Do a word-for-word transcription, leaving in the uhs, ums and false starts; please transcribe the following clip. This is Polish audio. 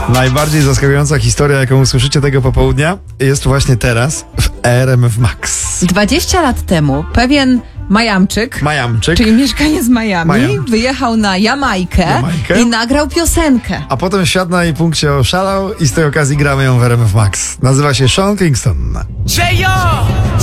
Najbardziej zaskakująca historia, jaką usłyszycie tego popołudnia, jest właśnie teraz w R M F Max. dwadzieścia lat temu pewien Majamczyk, Majamczyk. czyli mieszkaniec Miami, Miami. wyjechał na Jamajkę, Jamajkę. i nagrał piosenkę. A potem świat na jej punkcie oszalał i z tej okazji gramy ją w R M F Max. Nazywa się Sean Kingston.